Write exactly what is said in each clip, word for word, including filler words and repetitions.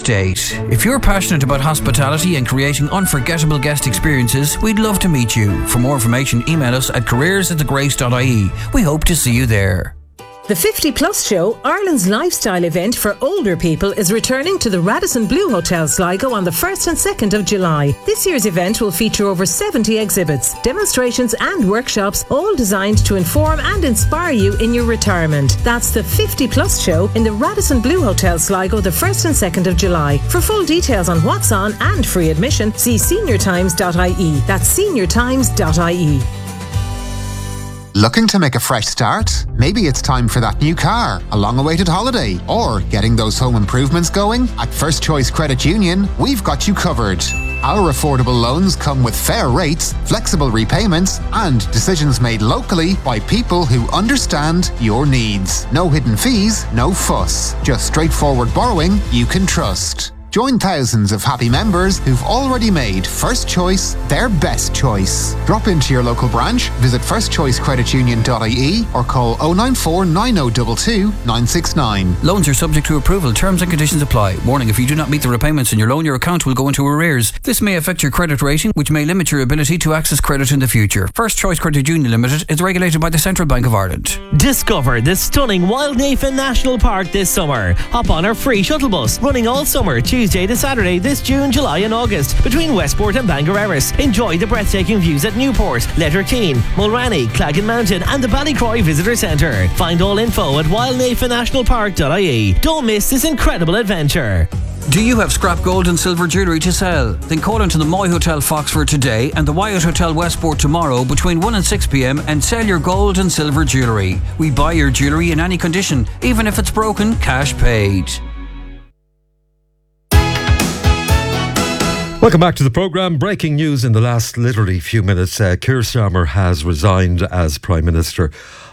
Estate. If you're passionate about hospitality and creating unforgettable guest experiences, we'd love to meet you. For more information, email us at careers at the grace dot I E. We hope to see you there. The fifty plus Show, Ireland's lifestyle event for older people, is returning to the Radisson Blu Hotel Sligo on the first and second of July. This year's event will feature over seventy exhibits, demonstrations and workshops, all designed to inform and inspire you in your retirement. That's the fifty plus Show in the Radisson Blu Hotel Sligo the first and second of July. For full details on what's on and free admission, see senior times dot I E. That's senior times dot I E. Looking to make a fresh start? Maybe it's time for that new car, a long-awaited holiday, or getting those home improvements going? At First Choice Credit Union, we've got you covered. Our affordable loans come with fair rates, flexible repayments, and decisions made locally by people who understand your needs. No hidden fees, no fuss. Just straightforward borrowing you can trust. Join thousands of happy members who've already made First Choice their best choice. Drop into your local branch, visit first choice credit union dot I E or call oh nine four nine oh two two nine six nine. Loans are subject to approval. Terms and conditions apply. Warning, if you do not meet the repayments in your loan, your account will go into arrears. This may affect your credit rating, which may limit your ability to access credit in the future. First Choice Credit Union Limited is regulated by the Central Bank of Ireland. Discover the stunning Wildnafen National Park this summer. Hop on our free shuttle bus, running all summer, Tuesday to Saturday this June, July and August between Westport and Bangor Erris. Enjoy the breathtaking views at Newport, Letterkeene, Mulranny, Claggan Mountain and the Ballycroy Visitor Centre. Find all info at wildnafen national park dot I E. Don't miss this incredible adventure. Do you have scrap gold and silver jewellery to sell? Then call into the Moy Hotel Foxford today and the Wyatt Hotel Westport tomorrow between one and six p.m. and sell your gold and silver jewellery. We buy your jewellery in any condition, even if it's broken, cash paid. Welcome back to the programme. Breaking news in the last literally few minutes. Uh, Keir Starmer has resigned as Prime Minister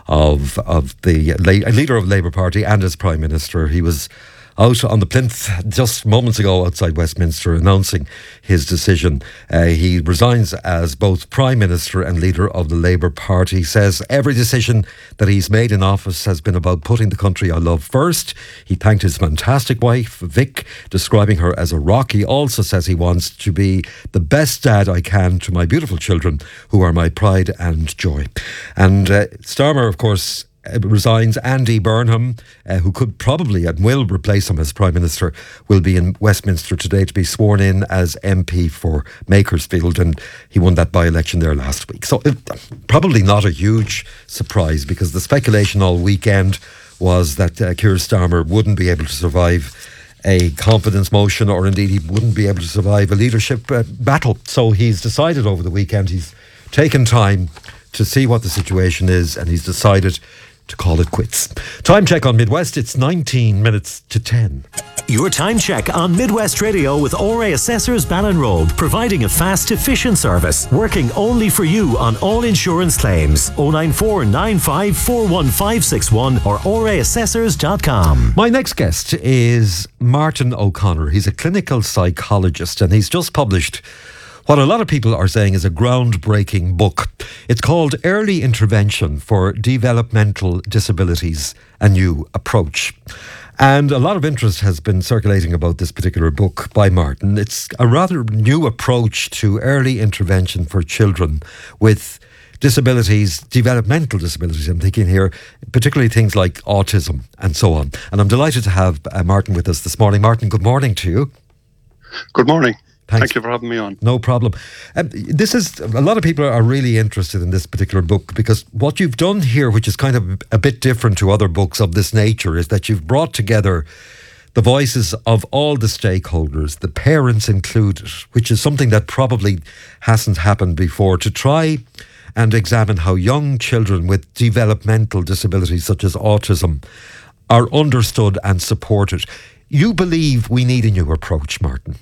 of of the la- leader of the Labour Party and as Prime Minister. He was out on the plinth just moments ago outside Westminster announcing his decision. Uh, he resigns as both Prime Minister and leader of the Labour Party. He says every decision that he's made in office has been about putting the country I love first. He thanked his fantastic wife, Vic, describing her as a rock. He also says he wants to be the best dad I can to my beautiful children, who are my pride and joy. And uh, Starmer, of course, Uh, resigns. Andy Burnham, uh, who could probably and will replace him as Prime Minister, will be in Westminster today to be sworn in as M P for Makersfield, and he won that by-election there last week. So it, probably not a huge surprise, because the speculation all weekend was that uh, Keir Starmer wouldn't be able to survive a confidence motion, or indeed he wouldn't be able to survive a leadership uh, battle. So he's decided over the weekend, he's taken time to see what the situation is, and he's decided to call it quits. Time check on Midwest, it's nineteen minutes to ten. Your time check on Midwest Radio with O R A Assessors Ballinrobe, providing a fast, efficient service, working only for you on all insurance claims. oh nine four nine five four one five six one or o r a assessors dot com. My next guest is Martin O'Connor. He's a clinical psychologist, and he's just published what a lot of people are saying is a groundbreaking book. It's called Early Intervention for Developmental Disabilities, A New Approach. And a lot of interest has been circulating about this particular book by Martin. It's a rather new approach to early intervention for children with disabilities, developmental disabilities, I'm thinking here, particularly things like autism and so on. And I'm delighted to have uh, Martin with us this morning. Martin, good morning to you. Good morning. Thanks. Thank you for having me on. No problem. Um, this is, a lot of people are really interested in this particular book, because what you've done here, which is kind of a bit different to other books of this nature, is that you've brought together the voices of all the stakeholders, the parents included, which is something that probably hasn't happened before, to try and examine how young children with developmental disabilities such as autism are understood and supported. You believe we need a new approach, Martin?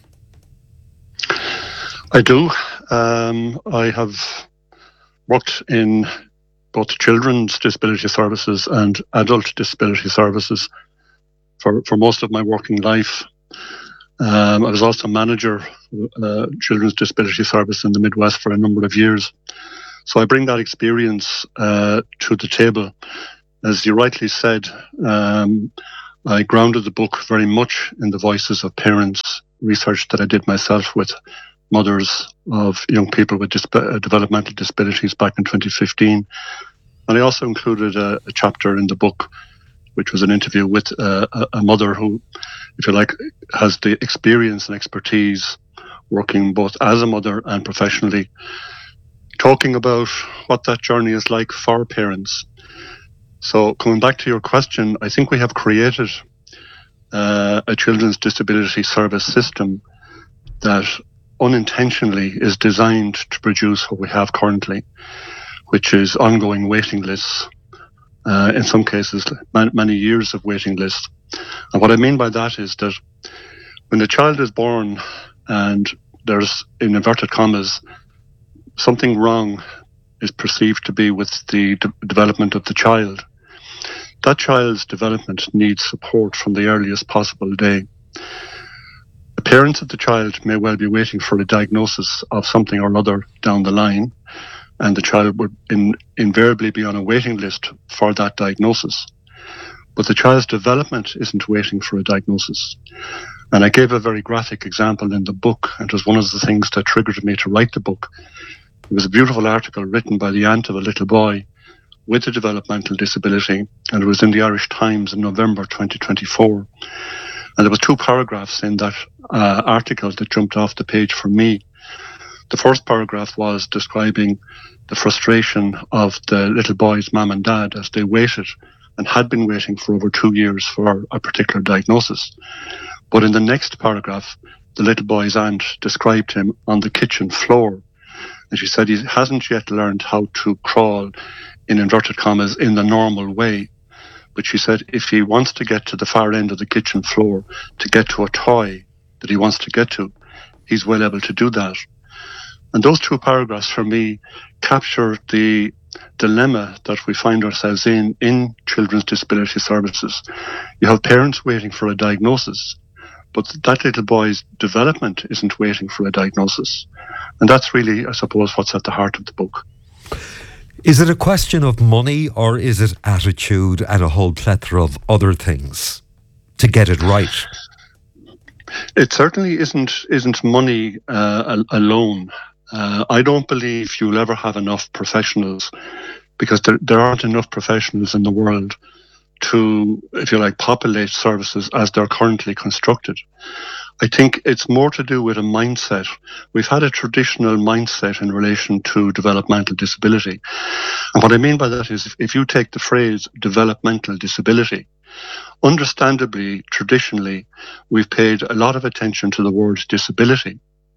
I do. Um, I have worked in both children's disability services and adult disability services for, for most of my working life. Um, I was also manager of uh, children's disability service in the Midwest for a number of years. So I bring that experience uh, to the table. As you rightly said, um, I grounded the book very much in the voices of parents, research that I did myself with mothers of young people with disp- uh, developmental disabilities back in twenty fifteen. And I also included a, a chapter in the book, which was an interview with uh, a, a mother who, if you like, has the experience and expertise working both as a mother and professionally, talking about what that journey is like for parents. So coming back to your question, I think we have created uh, a children's disability service system that unintentionally is designed to produce what we have currently, which is ongoing waiting lists, uh, in some cases man- many years of waiting lists. And what I mean by that is that when a child is born and there's, in inverted commas, something wrong is perceived to be with the de- development of the child, that child's development needs support from the earliest possible day. The parents of the child may well be waiting for a diagnosis of something or other down the line, and the child would in, invariably be on a waiting list for that diagnosis. But the child's development isn't waiting for a diagnosis. And I gave a very graphic example in the book, and it was one of the things that triggered me to write the book. It was a beautiful article written by the aunt of a little boy with a developmental disability, and it was in the Irish Times in November twenty twenty-four. And there was two paragraphs in that uh, article that jumped off the page for me. The first paragraph was describing the frustration of the little boy's mum and dad as they waited and had been waiting for over two years for a particular diagnosis. But in the next paragraph, the little boy's aunt described him on the kitchen floor. And she said he hasn't yet learned how to crawl, in inverted commas, in the normal way. But she said if he wants to get to the far end of the kitchen floor to get to a toy that he wants to get to, he's well able to do that. And those two paragraphs for me capture the dilemma that we find ourselves in in children's disability services. You have parents waiting for a diagnosis, but that little boy's development isn't waiting for a diagnosis. And that's really, I suppose, what's at the heart of the book. Is it a question of money, or is it attitude and a whole plethora of other things to get it right? It certainly isn't isn't money uh, alone. Uh, I don't believe you'll ever have enough professionals, because there, there aren't enough professionals in the world to, if you like, populate services as they're currently constructed. I think it's more to do with a mindset. We've had a traditional mindset in relation to developmental disability. And what I mean by that is if, if you take the phrase developmental disability, understandably, traditionally, we've paid a lot of attention to the word disability.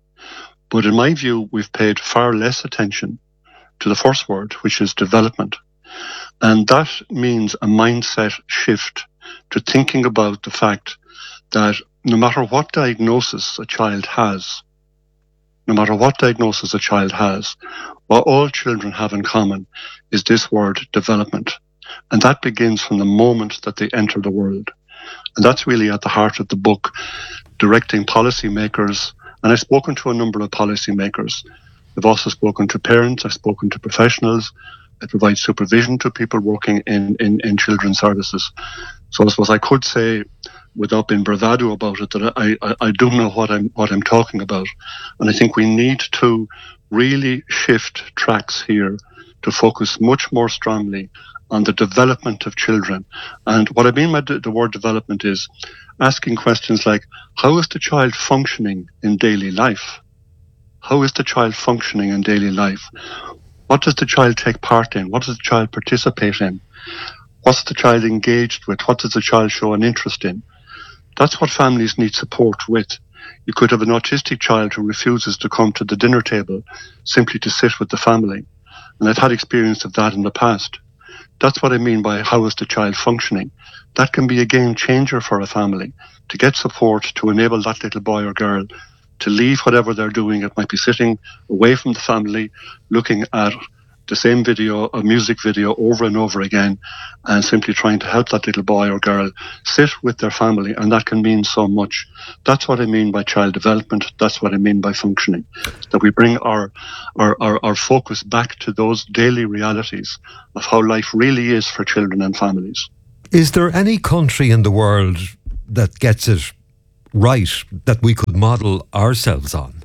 But in my view, we've paid far less attention to the first word, which is development. And that means a mindset shift to thinking about the fact that no matter what diagnosis a child has, no matter what diagnosis a child has, what all children have in common is this word development. And that begins from the moment that they enter the world. And that's really at the heart of the book, directing policymakers. And I've spoken to a number of policymakers. I've also spoken to parents, I've spoken to professionals. I provide supervision to people working in, in, in children's services. So I suppose I could say, without being bravado about it, that I, I, I do know what I'm what I'm talking about. And I think we need to really shift tracks here to focus much more strongly on the development of children. And what I mean by the, the word development is asking questions like, how is the child functioning in daily life? How is the child functioning in daily life? What does the child take part in? What does the child participate in? What's the child engaged with? What does the child show an interest in? That's what families need support with. You could have an autistic child who refuses to come to the dinner table simply to sit with the family. And I've had experience of that in the past. That's what I mean by how is the child functioning. That can be a game changer for a family, to get support to enable that little boy or girl to leave whatever they're doing. It might be sitting away from the family, looking at the same video, a music video over and over again, and simply trying to help that little boy or girl sit with their family. And that can mean so much. That's what I mean by child development. That's what I mean by functioning. That we bring our, our, our, our focus back to those daily realities of how life really is for children and families. Is there any country in the world that gets it right that we could model ourselves on?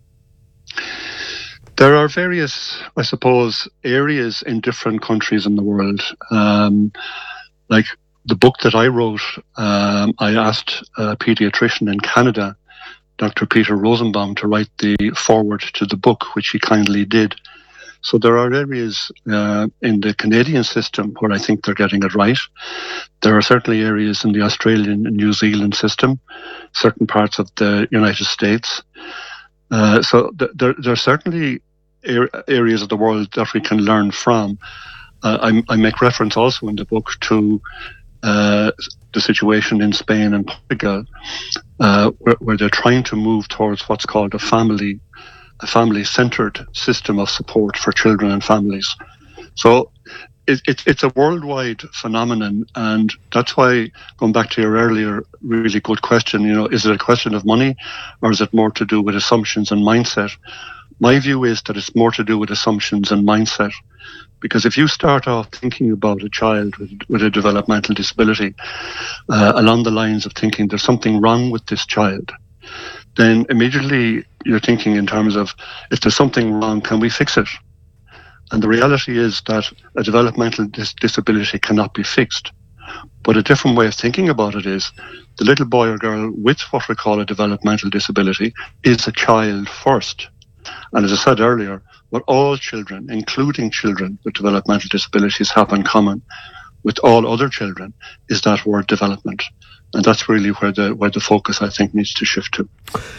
There are various, I suppose, areas in different countries in the world. Um, like the book that I wrote, um, I asked a pediatrician in Canada, Doctor Peter Rosenbaum, to write the foreword to the book, which he kindly did. So there are areas uh, in the Canadian system where I think they're getting it right. There are certainly areas in the Australian and New Zealand system, certain parts of the United States. Uh, so th- there, there are certainly er- areas of the world that we can learn from. Uh, I, I make reference also in the book to uh, the situation in Spain and Portugal, uh, where, where they're trying to move towards what's called a family a family-centered system of support for children and families. So it, it, it's a worldwide phenomenon, and that's why, going back to your earlier really good question, you know, is it a question of money or is it more to do with assumptions and mindset? My view is that it's more to do with assumptions and mindset, because if you start off thinking about a child with, with a developmental disability uh, along the lines of thinking there's something wrong with this child, then immediately you're thinking in terms of, if there's something wrong, can we fix it? And the reality is that a developmental dis- disability cannot be fixed. But a different way of thinking about it is, the little boy or girl with what we call a developmental disability is a child first. And as I said earlier, what all children, including children with developmental disabilities, have in common with all other children is that word development. And that's really where the where the focus, I think, needs to shift to.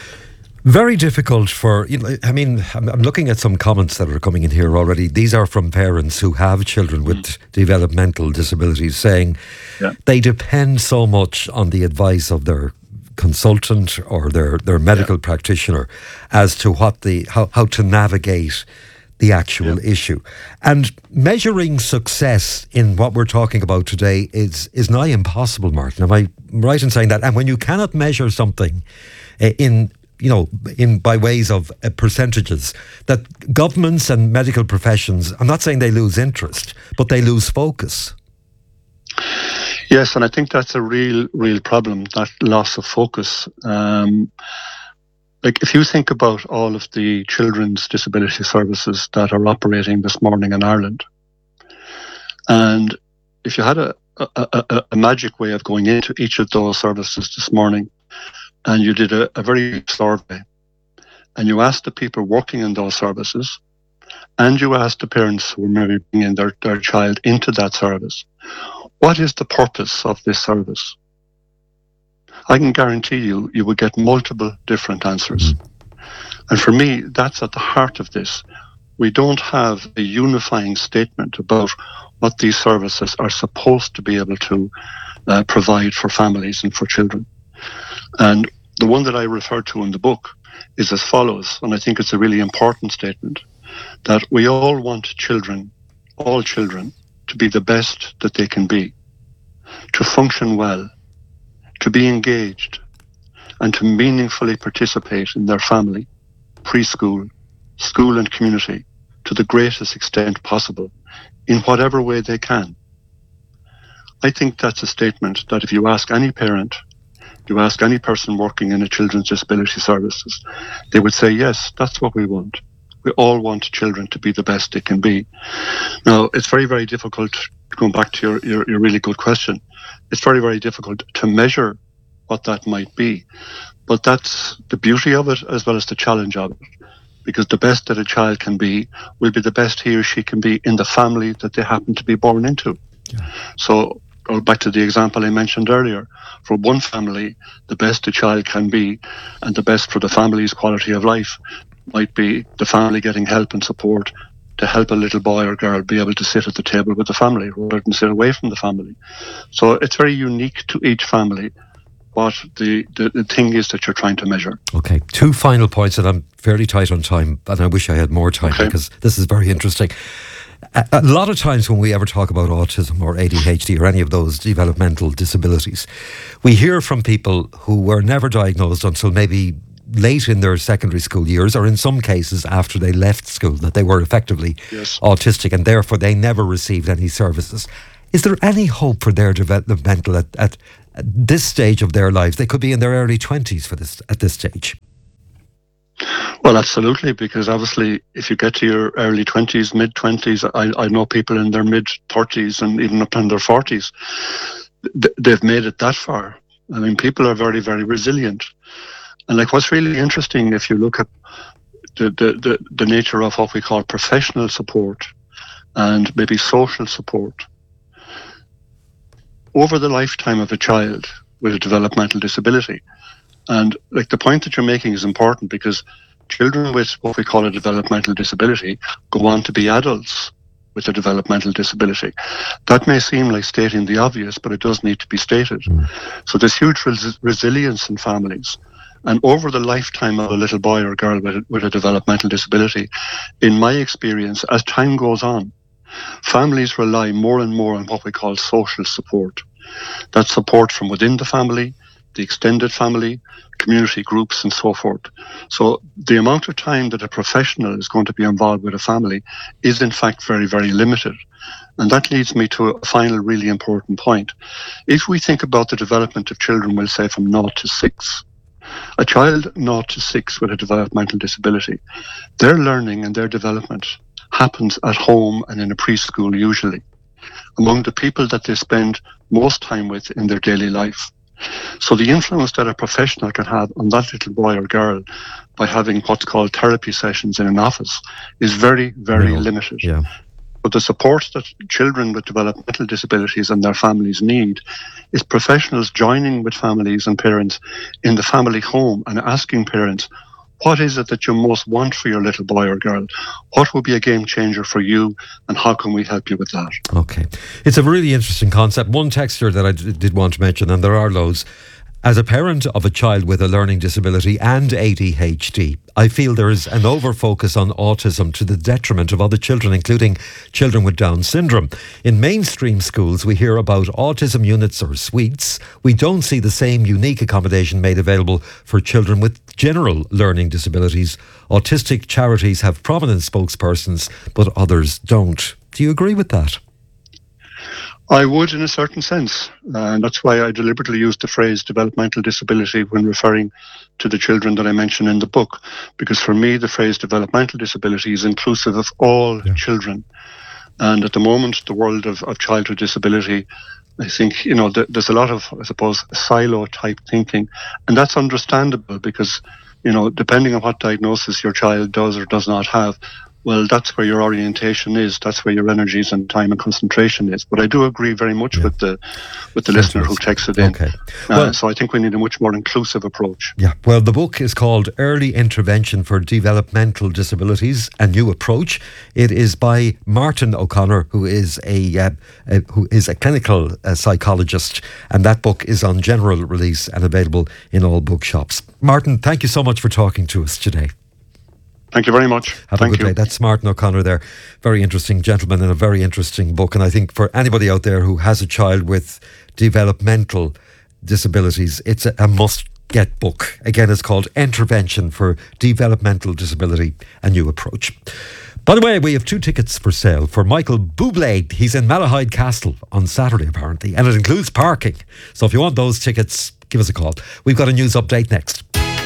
Very difficult for, you know, I mean, I'm, I'm looking at some comments that are coming in here already. These are from parents who have children with mm. developmental disabilities saying yeah. they depend so much on the advice of their consultant or their, their medical yeah. practitioner as to what the how, how to navigate the actual yeah. issue. And measuring success in what we're talking about today is is nigh impossible, Martin. Am I right in saying that? And when you cannot measure something uh, in, you know, in by ways of uh, percentages, that governments and medical professions, I'm not saying they lose interest, but they lose focus. Yes, and I think that's a real, real problem, that loss of focus. Um, Like, if you think about all of the children's disability services that are operating this morning in Ireland, and if you had a, a, a, a magic way of going into each of those services this morning, and you did a, a very big survey, and you asked the people working in those services, and you asked the parents who were maybe bringing their, their child into that service, what is the purpose of this service? I can guarantee you, you will get multiple different answers. And for me, that's at the heart of this. We don't have a unifying statement about what these services are supposed to be able to uh, provide for families and for children. And the one that I refer to in the book is as follows, and I think it's a really important statement, that we all want children, all children, to be the best that they can be, to function well, to be engaged, and to meaningfully participate in their family, preschool, school and community to the greatest extent possible, in whatever way they can. I think that's a statement that if you ask any parent, you ask any person working in a children's disability services, they would say, yes, that's what we want. We all want children to be the best they can be. Now, it's very, very difficult, going back to your, your, your really good question, it's very, very difficult to measure what that might be. But that's the beauty of it as well as the challenge of it. Because the best that a child can be will be the best he or she can be in the family that they happen to be born into. Yeah. So, go back to the example I mentioned earlier. For one family, the best a child can be and the best for the family's quality of life might be the family getting help and support to help a little boy or girl be able to sit at the table with the family rather than sit away from the family. So it's very unique to each family what the, the, the thing is that you're trying to measure. Okay, two final points, and I'm fairly tight on time, and I wish I had more time okay. because this is very interesting. A, a lot of times when we ever talk about autism or A D H D or any of those developmental disabilities, we hear from people who were never diagnosed until maybe late in their secondary school years, or in some cases after they left school, that they were effectively yes. autistic and therefore they never received any services. Is there any hope for their developmental at, at, at this stage of their lives? They could be in their early twenties for this at this stage. Well, absolutely, because obviously if you get to your early twenties, mid-twenties, I, I know people in their mid-thirties and even up in their forties, th- they've made it that far. I mean, people are very, very resilient. And like what's really interesting, if you look at the, the, the, the nature of what we call professional support and maybe social support, over the lifetime of a child with a developmental disability. And like the point that you're making is important because children with what we call a developmental disability go on to be adults with a developmental disability. That may seem like stating the obvious, but it does need to be stated. Mm. So there's huge res- resilience in families. And over the lifetime of a little boy or girl with a, with a developmental disability, in my experience, as time goes on, families rely more and more on what we call social support. That's support from within the family, the extended family, community groups, and so forth. So the amount of time that a professional is going to be involved with a family is in fact very, very limited. And that leads me to a final really important point. If we think about the development of children, we'll say from naught to six, a child naught to six with a developmental disability, their learning and their development happens at home and in a preschool usually, among the people that they spend most time with in their daily life. So the influence that a professional can have on that little boy or girl by having what's called therapy sessions in an office is very, very no. limited. Yeah. But the support that children with developmental disabilities and their families need is professionals joining with families and parents in the family home and asking parents, what is it that you most want for your little boy or girl? What will be a game changer for you, and how can we help you with that? Okay. It's a really interesting concept. One texture that I d- did want to mention, and there are loads. As a parent of a child with a learning disability and A D H D, I feel there is an over-focus on autism to the detriment of other children, including children with Down syndrome. In mainstream schools, we hear about autism units or suites. We don't see the same unique accommodation made available for children with general learning disabilities. Autistic charities have prominent spokespersons, but others don't. Do you agree with that? I would, in a certain sense, uh, and that's why I deliberately used the phrase developmental disability when referring to the children that I mention in the book, because for me the phrase developmental disability is inclusive of all yeah. children. And at the moment, the world of, of childhood disability, I think, you know, th- there's a lot of, I suppose, silo type thinking, and that's understandable because, you know, depending on what diagnosis your child does or does not have, well, that's where your orientation is. That's where your energies and time and concentration is. But I do agree very much yeah. with the with the listener who texted in. Okay. Well, uh, so I think we need a much more inclusive approach. Yeah. Well, the book is called Early Intervention for Developmental Disabilities, A New Approach. It is by Martin O'Connor, who is a, uh, a who is a clinical uh, psychologist, and that book is on general release and available in all bookshops. Martin, thank you so much for talking to us today. Thank you very much. Have Thank a good you. day. That's Martin O'Connor there. Very interesting gentleman and a very interesting book. And I think for anybody out there who has a child with developmental disabilities, it's a, a must-get book. Again, it's called Intervention for Developmental Disability, A New Approach. By the way, we have two tickets for sale for Michael Bublé. He's in Malahide Castle on Saturday, apparently, and it includes parking. So if you want those tickets, give us a call. We've got a news update next.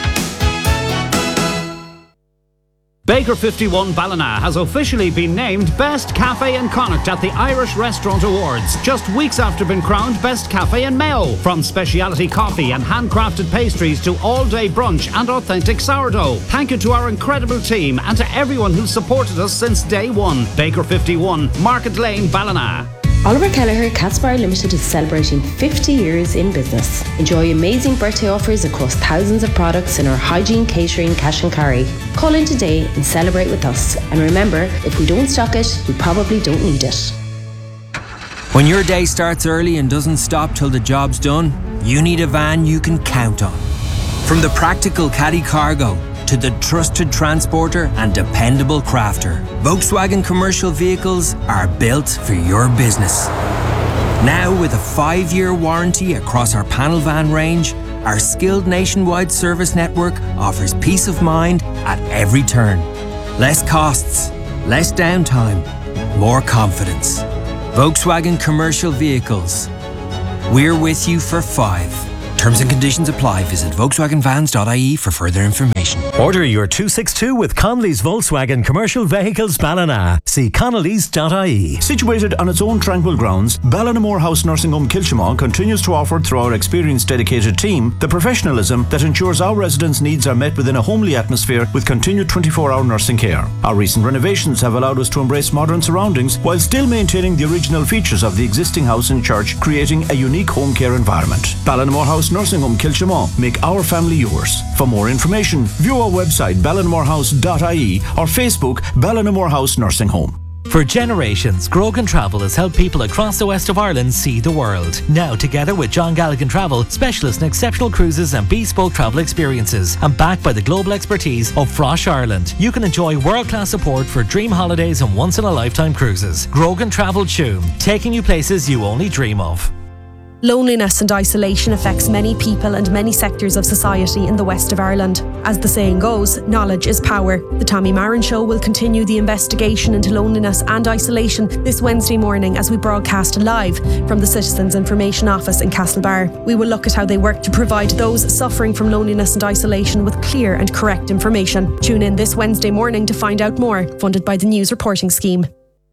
Baker fifty-one Ballina has officially been named Best Cafe in Connacht at the Irish Restaurant Awards, just weeks after being crowned Best Cafe in Mayo. From speciality coffee and handcrafted pastries to all-day brunch and authentic sourdough. Thank you to our incredible team and to everyone who's supported us since day one. Baker fifty-one, Market Lane, Ballina. Oliver Kelleher Catsbar Limited is celebrating fifty years in business. Enjoy amazing birthday offers across thousands of products in our hygiene, catering, cash and carry. Call in today and celebrate with us. And remember, if we don't stock it, we probably don't need it. When your day starts early and doesn't stop till the job's done, you need a van you can count on. From the practical caddy cargo to the trusted transporter and dependable crafter, Volkswagen commercial vehicles are built for your business. Now with a five-year warranty across our panel van range, our skilled nationwide service network offers peace of mind at every turn. Less costs, less downtime, more confidence. Volkswagen Commercial Vehicles. We're with you for five. Terms and conditions apply. Visit Volkswagen Vans dot I E for further information. Order your two sixty-two with Connolly's Volkswagen Commercial Vehicles Ballina. See connellys dot I E. Situated on its own tranquil grounds, Ballinamore House Nursing Home Kilchimau continues to offer, through our experienced dedicated team, the professionalism that ensures our residents' needs are met within a homely atmosphere with continued twenty-four hour nursing care. Our recent renovations have allowed us to embrace modern surroundings while still maintaining the original features of the existing house and church, creating a unique home care environment. Ballinamore House Nursing Home Kilchimau. Make our family yours. For more information, view our website ballinamore house dot I E or Facebook Ballinamore House Nursing Home. For generations, Grogan Travel has helped people across the west of Ireland see the world. Now, together with John Galligan Travel, specialists in exceptional cruises and bespoke travel experiences, and backed by the global expertise of Frosh Ireland, you can enjoy world-class support for dream holidays and once-in-a-lifetime cruises. Grogan Travel Tuam, taking you places you only dream of. Loneliness and isolation affects many people and many sectors of society in the west of Ireland. As the saying goes, knowledge is power. The Tommy Marin Show will continue the investigation into loneliness and isolation this Wednesday morning as we broadcast live from the Citizens Information Office in Castlebar. We will look at how they work to provide those suffering from loneliness and isolation with clear and correct information. Tune in this Wednesday morning to find out more. Funded by the News Reporting Scheme.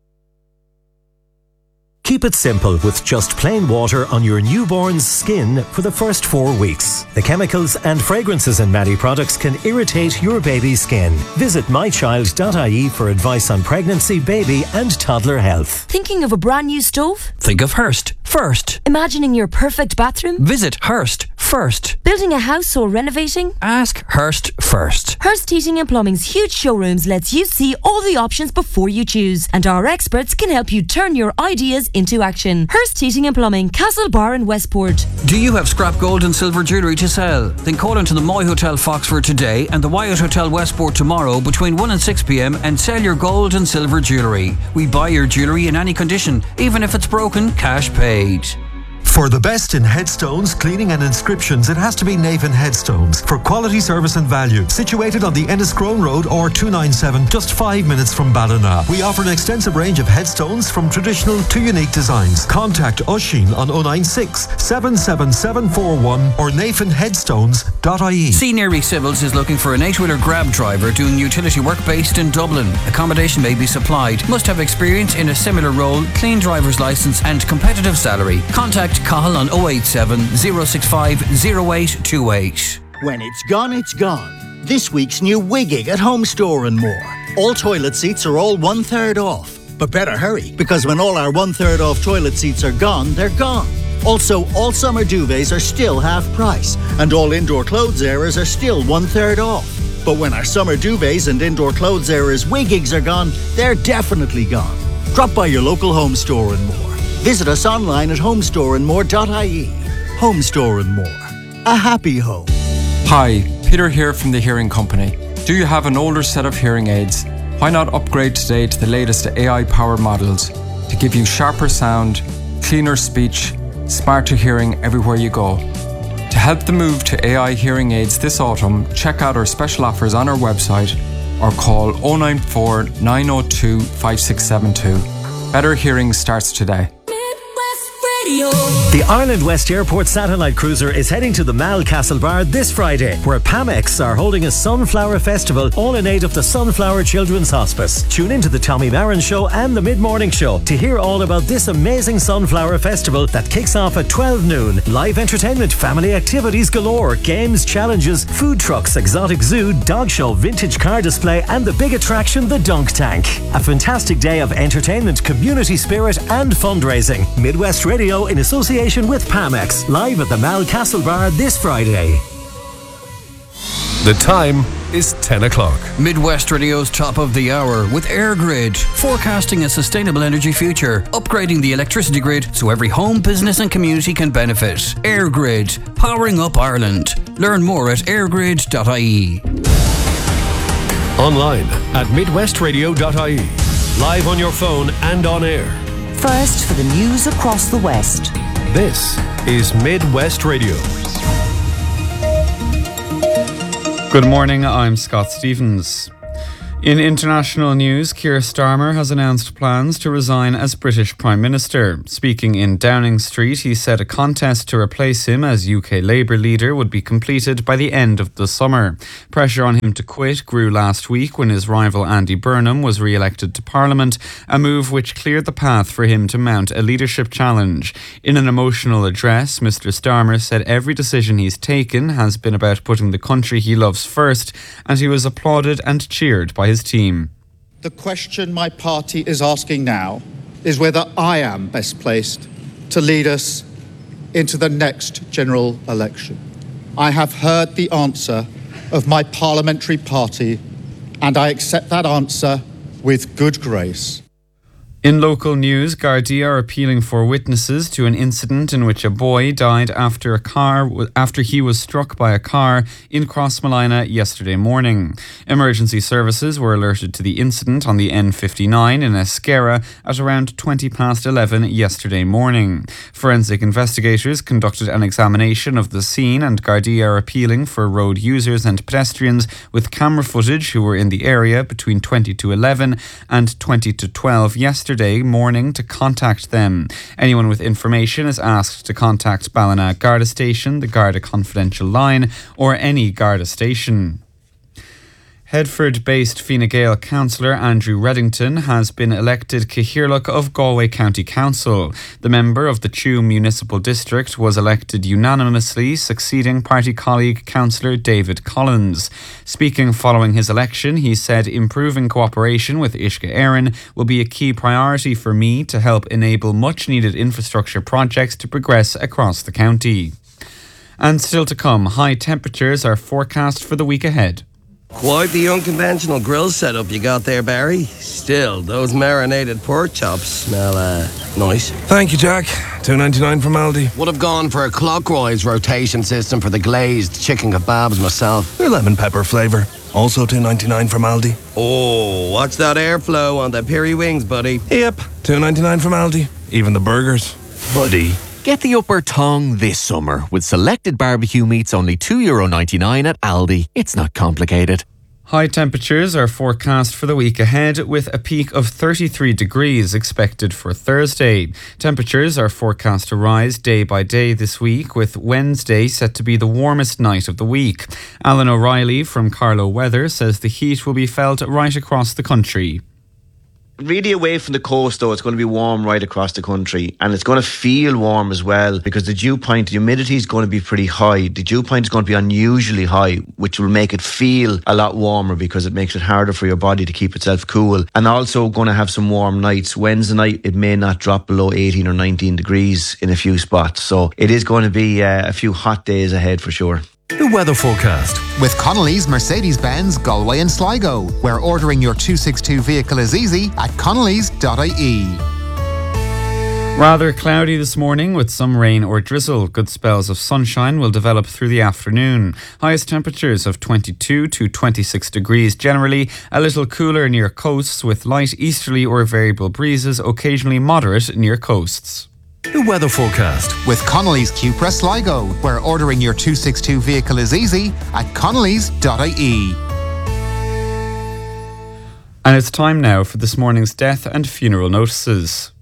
Keep it simple with just plain water on your newborn's skin for the first four weeks. The chemicals and fragrances in many products can irritate your baby's skin. Visit my child dot I E for advice on pregnancy, baby and toddler health. Thinking of a brand new stove? Think of Hearst first. Imagining your perfect bathroom? Visit Hearst first. Building a house or renovating? Ask Hearst first. Hearst Heating and Plumbing's huge showrooms lets you see all the options before you choose, and our experts can help you turn your ideas into action. Hearst Heating and Plumbing, Castlebar and Westport. Do you have scrap gold and silver jewellery to sell? Then call into the Moy Hotel Foxford today and the Wyatt Hotel Westport tomorrow between one and six p m and sell your gold and silver jewellery. We buy your jewellery in any condition, even if it's broken, cash paid. For the best in headstones, cleaning and inscriptions, it has to be Navan Headstones. For quality service and value, situated on the Enniscrone Road or two ninety-seven, just five minutes from Ballina. We offer an extensive range of headstones from traditional to unique designs. Contact Oisín on oh nine six, seven seven seven four one or navan headstones dot I E. Senior Civils is looking for an eight-wheeler grab driver doing utility work based in Dublin. Accommodation may be supplied. Must have experience in a similar role, clean driver's licence and competitive salary. Contact Cahill on oh eight seven, oh six five, oh eight two eight. When it's gone, it's gone. This week's new Wiggig at Home Store and More. All toilet seats are all one third off. But better hurry, because when all our one third off toilet seats are gone, they're gone. Also, all summer duvets are still half price, and all indoor clothes areas are still one third off. But when our summer duvets and indoor clothes areas Wiggigs are gone, they're definitely gone. Drop by your local Home Store and More. Visit us online at home store and more dot I E. Home Store and More. A happy home. Hi, Peter here from the Hearing Company. Do you have an older set of hearing aids? Why not upgrade today to the latest A I-powered models to give you sharper sound, cleaner speech, smarter hearing everywhere you go? To help the move to A I hearing aids this autumn, check out our special offers on our website or call oh nine four, nine oh two, five six seven two. Better hearing starts today. The Ireland West Airport Satellite Cruiser is heading to the Mall Castlebar this Friday, where Pamex are holding a Sunflower Festival, all in aid of the Sunflower Children's Hospice. Tune in to the Tommy Marin Show and the Mid-Morning Show to hear all about this amazing Sunflower Festival that kicks off at twelve noon. Live entertainment, family activities galore, games, challenges, food trucks, exotic zoo, dog show, vintage car display, and the big attraction, the Dunk Tank. A fantastic day of entertainment, community spirit, and fundraising. Midwest Radio in association with Pamex, live at the Mall Castlebar this Friday. The time is ten o'clock. Midwest Radio's top of the hour with AirGrid, forecasting a sustainable energy future, upgrading the electricity grid so every home, business and community can benefit. AirGrid, powering up Ireland. Learn more at airgrid dot I E. Online at midwest radio dot I E. Live on your phone and on air. First for the news across the West. This is Midwest Radio. Good morning, I'm Scott Stevens. In international news, Keir Starmer has announced plans to resign as British Prime Minister. Speaking in Downing Street, he said a contest to replace him as U K Labour leader would be completed by the end of the summer. Pressure on him to quit grew last week when his rival Andy Burnham was re-elected to Parliament, a move which cleared the path for him to mount a leadership challenge. In an emotional address, Mr Starmer said every decision he's taken has been about putting the country he loves first, and he was applauded and cheered by his team. The question my party is asking now is whether I am best placed to lead us into the next general election. I have heard the answer of my parliamentary party, and I accept that answer with good grace. In local news, Gardaí are appealing for witnesses to an incident in which a boy died after a car after he was struck by a car in Crossmolina yesterday morning. Emergency services were alerted to the incident on the N fifty-nine in Esquerra at around twenty past eleven yesterday morning. Forensic investigators conducted an examination of the scene, and Gardaí are appealing for road users and pedestrians with camera footage who were in the area between twenty to eleven and twenty to twelve yesterday morning to contact them. Anyone with information is asked to contact Ballina Garda Station, the Garda Confidential Line, or any Garda station. Headford-based Fine Gael councillor Andrew Reddington has been elected Cathaoirleach of Galway County Council. The member of the Tuam Municipal District was elected unanimously, succeeding party colleague councillor David Collins. Speaking following his election, he said improving cooperation with Uisce Éireann will be a key priority for me to help enable much-needed infrastructure projects to progress across the county. And still to come, high temperatures are forecast for the week ahead. Quite the unconventional grill setup you got there, Barry. Still, those marinated pork chops smell uh, nice. Thank you, Jack. two ninety-nine from Aldi. Would have gone for a clockwise rotation system for the glazed chicken kebabs myself. They're lemon pepper flavour. Also two ninety-nine from Aldi. Oh, watch that airflow on the peri wings, buddy. Yep, two ninety-nine from Aldi. Even the burgers. Buddy. Get the upper tongue this summer with selected barbecue meats only two euro ninety-nine at Aldi. It's not complicated. High temperatures are forecast for the week ahead, with a peak of thirty-three degrees expected for Thursday. Temperatures are forecast to rise day by day this week, with Wednesday set to be the warmest night of the week. Alan O'Reilly from Carlow Weather says the heat will be felt right across the country. Really away from the coast though, it's going to be warm right across the country, and it's going to feel warm as well because the dew point, the humidity is going to be pretty high. The dew point is going to be unusually high, which will make it feel a lot warmer because it makes it harder for your body to keep itself cool. And also going to have some warm nights. Wednesday night it may not drop below eighteen or nineteen degrees in a few spots, so it is going to be uh, a few hot days ahead for sure. The weather forecast. With Connolly's Mercedes-Benz Galway and Sligo, where ordering your two sixty-two vehicle is easy at connellys dot I E. Rather cloudy this morning with some rain or drizzle. Good spells of sunshine will develop through the afternoon. Highest temperatures of twenty-two to twenty-six degrees generally. A little cooler near coasts with light easterly or variable breezes, occasionally moderate near coasts. The weather forecast. With Connolly's Cupra Sligo, where ordering your two sixty-two vehicle is easy at connellys dot I E. And it's time now for this morning's death and funeral notices.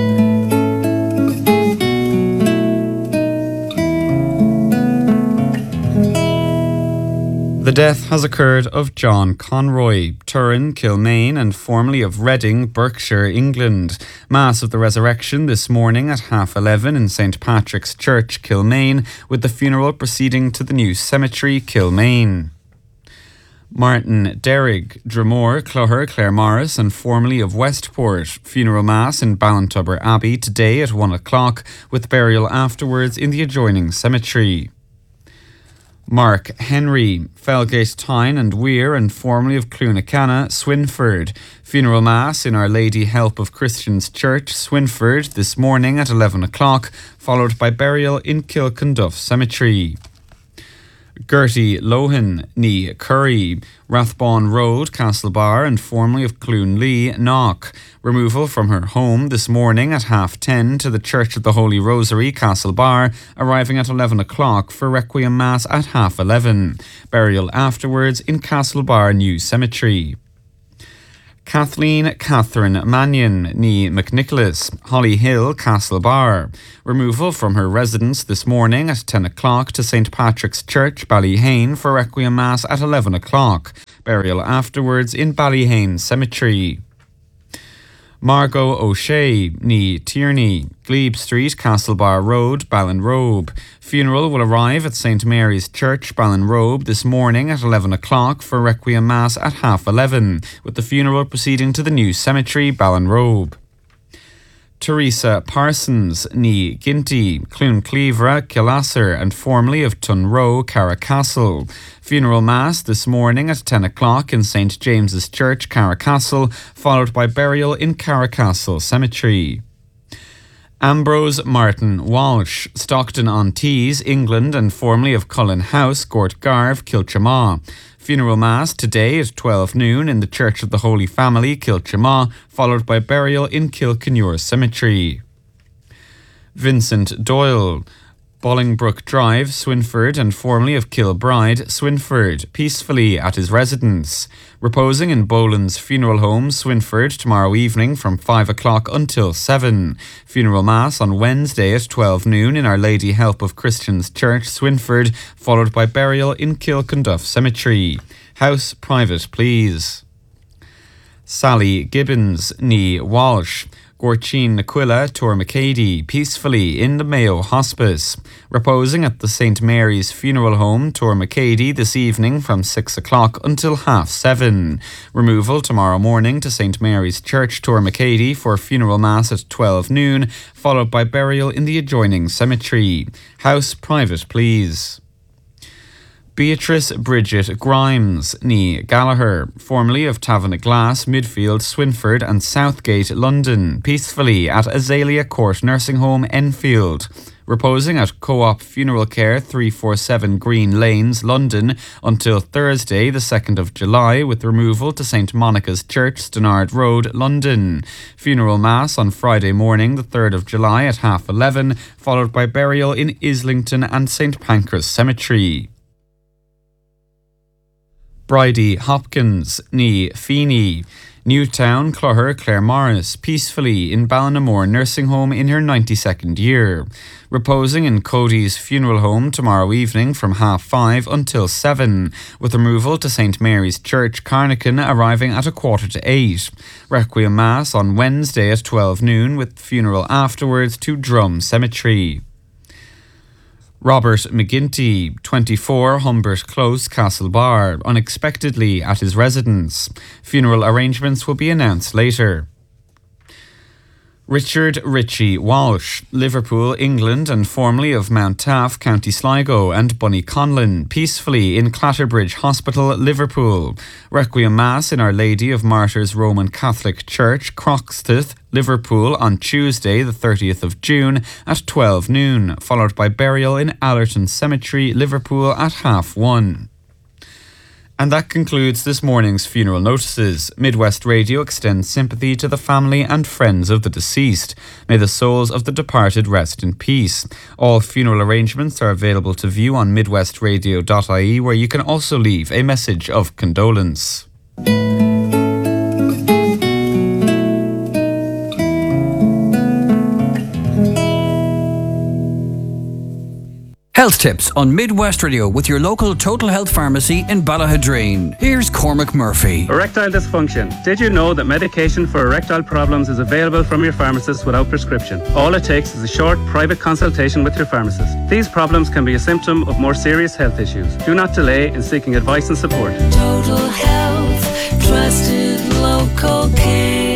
The death has occurred of John Conroy, Turin, Kilmaine, and formerly of Reading, Berkshire, England. Mass of the Resurrection this morning at half eleven in Saint Patrick's Church, Kilmaine, with the funeral proceeding to the new cemetery, Kilmaine. Martin Derrig, Dromore, Clogher, Claremorris, and formerly of Westport. Funeral Mass in Ballintubber Abbey today at one o'clock, with burial afterwards in the adjoining cemetery. Mark Henry, Felgate Tyne and Weir, and formerly of Clunacana, Swinford. Funeral Mass in Our Lady Help of Christians Church, Swinford, this morning at eleven o'clock, followed by burial in Kilconduff Cemetery. Gertie Lohan, Nee Curry, Rathbone Road, Castlebar, and formerly of Clunlee, Knock. Removal from her home this morning at half ten to the Church of the Holy Rosary, Castlebar, arriving at eleven o'clock for Requiem Mass at half eleven. Burial afterwards in Castlebar New Cemetery. Kathleen Catherine Mannion, ní McNicholas, Holly Hill, Castlebar. Removal from her residence this morning at ten o'clock to Saint Patrick's Church, Ballyhane, for Requiem Mass at eleven o'clock. Burial afterwards in Ballyhane Cemetery. Margot O'Shea, ní Tierney, Glebe Street, Castlebar Road, Ballinrobe. Funeral will arrive at Saint Mary's Church, Ballinrobe, this morning at eleven o'clock for Requiem Mass at half eleven, with the funeral proceeding to the new cemetery, Ballinrobe. Teresa Parsons, ní Ginty, Clooncleavra, Killasser, and formerly of Tunrow, Carracastle. Funeral Mass this morning at ten o'clock in Saint James's Church, Carracastle, followed by burial in Carracastle Cemetery. Ambrose Martin Walsh, Stockton-on-Tees, England, and formerly of Cullen House, Gortgarve, Kilchamaw. Funeral Mass today at twelve noon in the Church of the Holy Family, Kilchamaw, followed by burial in Kilkenure Cemetery. Vincent Doyle, Bolingbroke Drive, Swinford, and formerly of Kilbride, Swinford, peacefully at his residence. Reposing in Boland's Funeral Home, Swinford, tomorrow evening from five o'clock until seven. Funeral Mass on Wednesday at twelve noon in Our Lady Help of Christians Church, Swinford, followed by burial in Kilconduff Cemetery. House private, please. Sally Gibbons, ní Walsh, Gorchin Aquila, Tormacady, peacefully in the Mayo Hospice. Reposing at the Saint Mary's Funeral Home, Tormacady, this evening from six o'clock until half seven. Removal tomorrow morning to Saint Mary's Church, Tormacady, for funeral mass at twelve noon, followed by burial in the adjoining cemetery. House private, please. Beatrice Bridget Grimes, ní Gallagher, formerly of Taverna Glass, Midfield, Swinford and Southgate, London, peacefully at Azalea Court Nursing Home, Enfield. Reposing at Co-op Funeral Care, three forty-seven Green Lanes, London, until Thursday, the second of July, with removal to Saint Monica's Church, Stonard Road, London. Funeral Mass on Friday morning, the third of July, at half eleven, followed by burial in Islington and Saint Pancras Cemetery. Bridie Hopkins, ní Feeney, Newtown, Clogher, Claremorris, peacefully in Ballinamore Nursing Home in her ninety-second year. Reposing in Cody's Funeral Home tomorrow evening from half five until seven, with removal to Saint Mary's Church, Carnacan, arriving at a quarter to eight. Requiem Mass on Wednesday at twelve noon, with funeral afterwards to Drum Cemetery. Robert McGinty, twenty-four, Humbert Close, Castlebar, unexpectedly at his residence. Funeral arrangements will be announced later. Richard Ritchie Walsh, Liverpool, England, and formerly of Mount Taff, County Sligo, and Bunnyconlin, peacefully in Clatterbridge Hospital, Liverpool. Requiem Mass in Our Lady of Martyrs Roman Catholic Church, Croxteth, Liverpool, on Tuesday, the thirtieth of June, at twelve noon, followed by burial in Allerton Cemetery, Liverpool, at half one. And that concludes this morning's funeral notices. Midwest Radio extends sympathy to the family and friends of the deceased. May the souls of the departed rest in peace. All funeral arrangements are available to view on midwest radio dot I E, where you can also leave a message of condolence. Health tips on Midwest Radio with your local Total Health Pharmacy in Ballahadreen. Here's Cormac Murphy. Erectile dysfunction. Did you know that medication for erectile problems is available from your pharmacist without prescription? All it takes is a short private consultation with your pharmacist. These problems can be a symptom of more serious health issues. Do not delay in seeking advice and support. Total Health, trusted local care.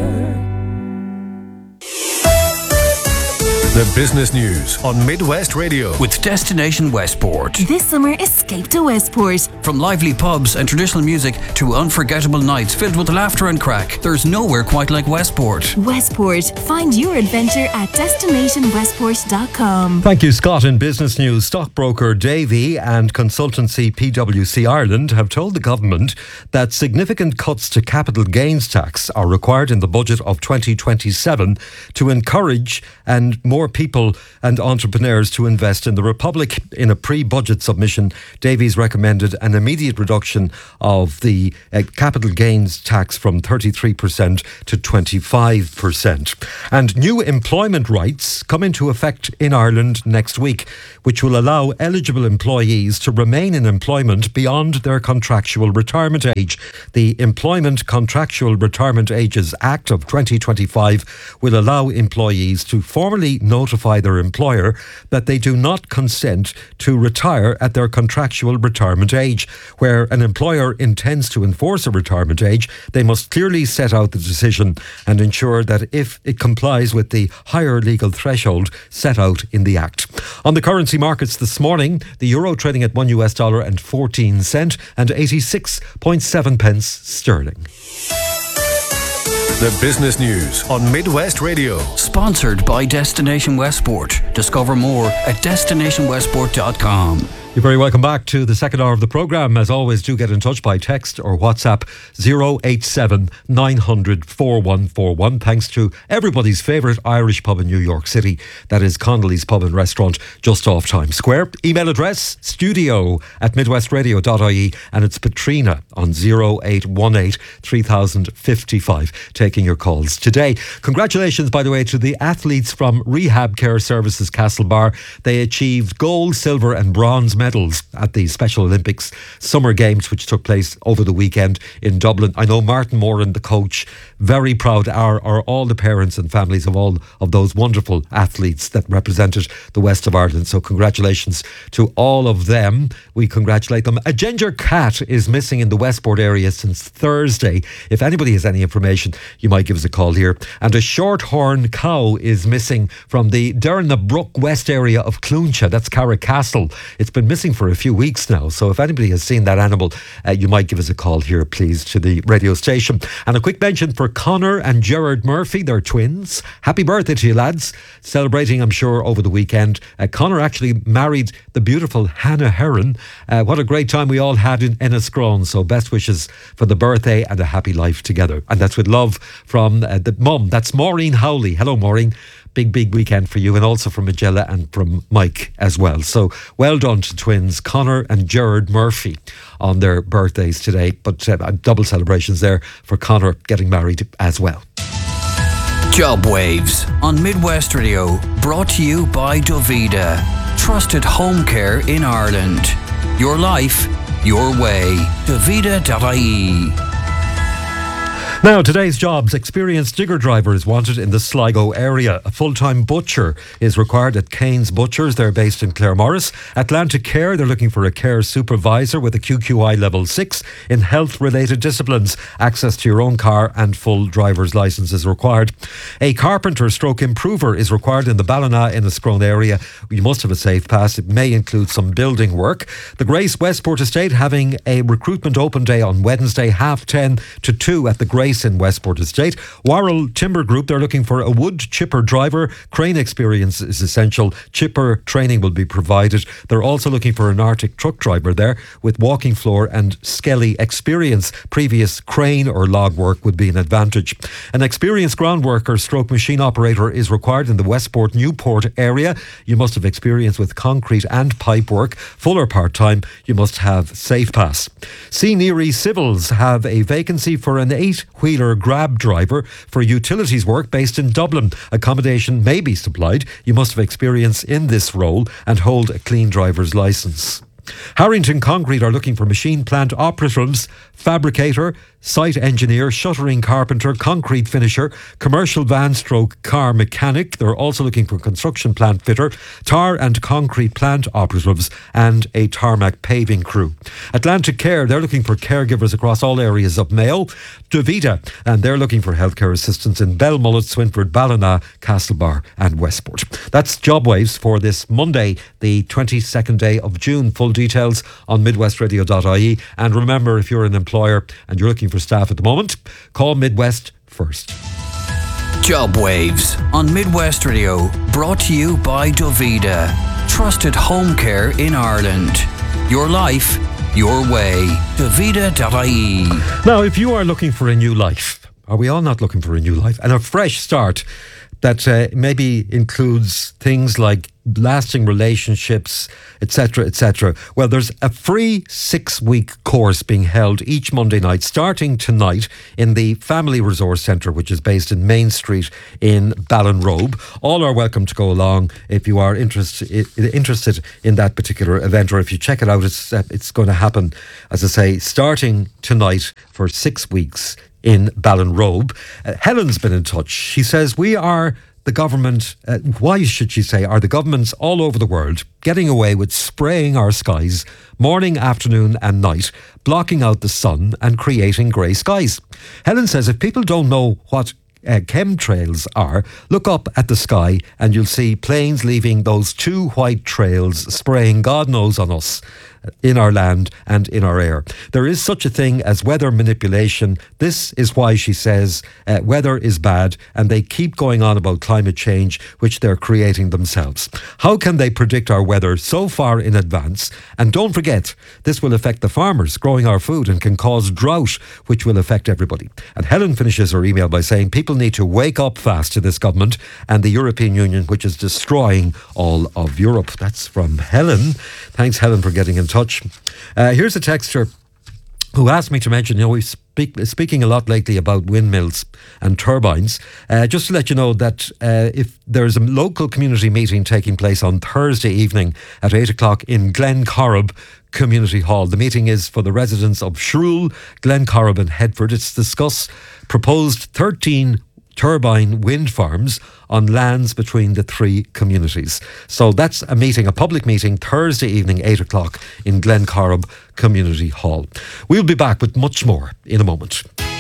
The business news on Midwest Radio with Destination Westport. This summer, escape to Westport. From lively pubs and traditional music to unforgettable nights filled with laughter and crack, there's nowhere quite like Westport. Westport. Find your adventure at destination westport dot com. Thank you, Scott. In business news, stockbroker Davy and consultancy PwC Ireland have told the government that significant cuts to capital gains tax are required in the budget of twenty twenty-seven to encourage and more more people and entrepreneurs to invest in the Republic. In a pre-budget submission, Davies recommended an immediate reduction of the uh, capital gains tax from thirty-three percent to twenty-five percent. And new employment rights come into effect in Ireland next week, which will allow eligible employees to remain in employment beyond their contractual retirement age. The Employment Contractual Retirement Ages Act of twenty twenty-five will allow employees to formally notify their employer that they do not consent to retire at their contractual retirement age. Where an employer intends to enforce a retirement age, they must clearly set out the decision and ensure that if it complies with the higher legal threshold set out in the Act. On the currency markets this morning, the euro trading at one U S dollar and fourteen cent and eighty-six point seven pence sterling. The business news on Midwest Radio. Sponsored by Destination Westport. Discover more at destination westport dot com. You're very welcome back to the second hour of the programme. As always, do get in touch by text or WhatsApp zero eight seven nine hundred four one four one. Thanks to everybody's favourite Irish pub in New York City. That is Connolly's Pub and Restaurant just off Times Square. Email address studio at midwestradio dot I E, and it's Patrina on zero eight one eight three thousand fifty-five taking your calls today. Congratulations, by the way, to the athletes from Rehab Care Services Castlebar. They achieved gold, silver and bronze medals at the Special Olympics Summer Games, which took place over the weekend in Dublin. I know Martin Moran, the coach, very proud, are, are all the parents and families of all of those wonderful athletes that represented the west of Ireland. So congratulations to all of them. We congratulate them. A ginger cat is missing in the Westport area since Thursday. If anybody has any information, you might give us a call here. And a shorthorn cow is missing from the Derrynabrook West area of Clooncha. That's Carricastle. It's been missing for a few weeks now, so if anybody has seen that animal, uh, you might give us a call here, please, to the radio station. And a quick mention for Connor and Gerard Murphy, they're twins. Happy birthday to you, lads. Celebrating, I'm sure, over the weekend. Uh, Connor actually married the beautiful Hannah Heron. Uh, what a great time we all had in Enniscrone, so best wishes for the birthday and a happy life together. And that's with love from uh, the mum, that's Maureen Howley. Hello, Maureen. Big, big weekend for you, and also from Magella and from Mike as well. So well done to twins Connor and Gerard Murphy on their birthdays today. But uh, double celebrations there for Connor getting married as well. Job Waves on Midwest Radio, brought to you by Dovida. Trusted home care in Ireland. Your life, your way. Dovida dot I E. Now, today's jobs. Experienced digger driver is wanted in the Sligo area. A full-time butcher is required at Kane's Butchers. They're based in Claremorris. Atlantic Care, they're looking for a care supervisor with a Q Q I level six in health-related disciplines. Access to your own car and full driver's licence is required. A carpenter stroke improver is required in the Ballina Enniscrone area. You must have a safe pass. It may include some building work. The Grace Westport Estate having a recruitment open day on Wednesday, half ten to two at the Grace in Westport Estate. Warrell Timber Group, they're looking for a wood chipper driver. Crane experience is essential. Chipper training will be provided. They're also looking for an Arctic truck driver there with walking floor and skelly experience. Previous crane or log work would be an advantage. An experienced ground worker stroke machine operator is required in the Westport Newport area. You must have experience with concrete and pipe work. Full or part-time, you must have safe pass. C. Neary Civils have a vacancy for an eight wheeler grab driver for utilities work based in Dublin. Accommodation may be supplied. You must have experience in this role and hold a clean driver's licence. Harrington Concrete are looking for machine plant operatives, fabricator, site engineer, shuttering carpenter, concrete finisher, commercial van stroke car mechanic. They're also looking for construction plant fitter, tar and concrete plant operatives and a tarmac paving crew. Atlantic Care, they're looking for caregivers across all areas of Mayo. Dovida, and they're looking for healthcare assistants in Belmullet, Swinford, Ballina, Castlebar and Westport. That's Job Waves for this Monday, the twenty-second day of June. Full details on midwest radio dot I E. And remember, if you're an employer and you're looking for staff at the moment, call Midwest first. Job Waves on Midwest Radio, brought to you by Dovida. Trusted home care in Ireland. Your life, your way. Dovida dot I E. Now, if you are looking for a new life, are we all not looking for a new life and a fresh start? that uh, maybe includes things like lasting relationships, et cetera, et cetera. Well, there's a free six-week course being held each Monday night, starting tonight in the Family Resource Centre, which is based in Main Street in Ballinrobe. All are welcome to go along if you are interest, interested in that particular event, or if you check it out, it's, uh, it's going to happen, as I say, starting tonight for six weeks in Ballinrobe. Uh, Helen's been in touch. She says, we are the government, uh, why should she say, are the governments all over the world getting away with spraying our skies morning, afternoon and night, blocking out the sun and creating grey skies. Helen says if people don't know what Uh, chemtrails are, look up at the sky and you'll see planes leaving those two white trails, spraying God knows on us, in our land and in our air. There is such a thing as weather manipulation. This is why she says uh, weather is bad, and they keep going on about climate change, which they're creating themselves. How can they predict our weather so far in advance? And don't forget, this will affect the farmers growing our food and can cause drought, which will affect everybody. And Helen finishes her email by saying people need to wake up fast to this government and the European Union, which is destroying all of Europe. That's from Helen. Thanks, Helen, for getting in touch. Uh, here's a texter who asked me to mention, you know, we've speak, speaking a lot lately about windmills and turbines. Uh, just to let you know that uh, if there's a local community meeting taking place on Thursday evening at eight o'clock in Glencorrib Community Hall. The meeting is for the residents of Shrule, Glencorrib and Headford. It's to discuss proposed thirteen turbine wind farms on lands between the three communities. So that's a meeting, a public meeting, Thursday evening, eight o'clock in Glencorrib Community Hall. We'll be back with much more in a moment.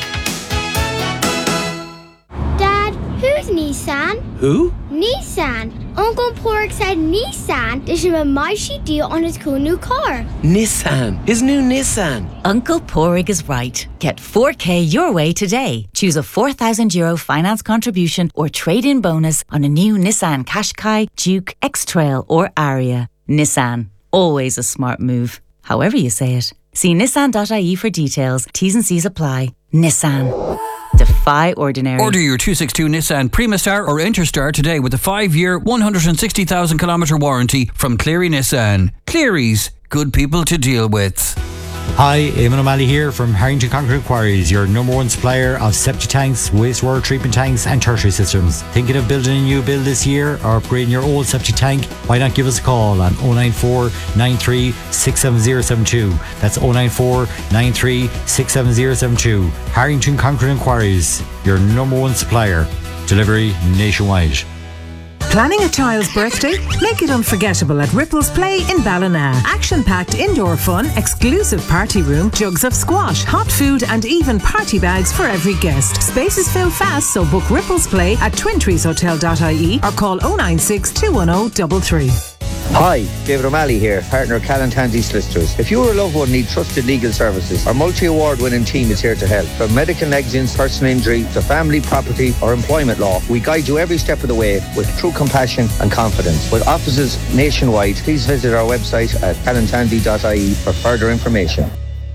Dad, who's Nissan? Who? Nissan. Uncle Pork said Nissan. There's a Maishi deal on his cool new car. Nissan. His new Nissan. Uncle Porig is right. Get four K your way today. Choose a four thousand euro finance contribution or trade-in bonus on a new Nissan Qashqai, Duke, X-Trail or Aria. Nissan. Always a smart move. However you say it. See nissan dot I E for details. T's and C's apply. Nissan. Defy ordinary. Order your two sixty-two Nissan Primastar or Interstar today with a five-year, one hundred sixty thousand kilometre warranty from Cleary Nissan. Cleary's, good people to deal with. Hi, Eamon O'Malley here from Harrington Concrete Quarries, your number one supplier of septic tanks, wastewater treatment tanks and tertiary systems. Thinking of building a new build this year or upgrading your old septic tank? Why not give us a call on oh nine four, nine three, six seven zero seven two. That's oh nine four, nine three, six seven zero seven two. Harrington Concrete Quarries, your number one supplier. Delivery nationwide. Planning a child's birthday? Make it unforgettable at Ripples Play in Ballina. Action-packed indoor fun, exclusive party room, jugs of squash, hot food and even party bags for every guest. Spaces fill fast, so book Ripples Play at twin trees hotel dot I E or call oh nine six, two one oh, three three. Hi, David O'Malley here, partner of Callan Tansey Solicitors. If you or a loved one need trusted legal services, our multi-award winning team is here to help. From medical negligence, personal injury, to family, property or employment law, we guide you every step of the way with true compassion and confidence. With offices nationwide, please visit our website at callan tansey dot I E for further information.